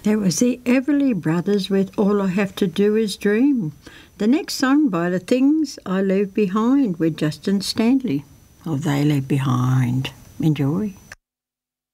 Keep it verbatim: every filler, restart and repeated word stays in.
That was the Everly Brothers with All I Have to Do Is Dream. The next song by The Things I Leave Behind with Justin Stanley. Oh, They Leave Behind. Enjoy.